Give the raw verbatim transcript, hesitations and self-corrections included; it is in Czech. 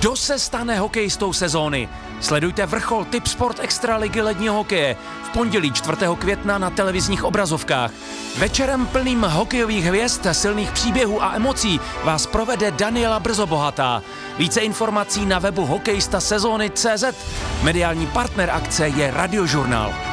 Kdo se stane hokejistou sezóny? Sledujte vrchol Tipsport Extraligy ledního hokeje v pondělí čtvrtého května na televizních obrazovkách. Večerem plným hokejových hvězd, silných příběhů a emocí vás provede Daniela Brzobohatá. Více informací na webu hokejista sezóny tečka cé zet. Mediální partner akce je Radiožurnál.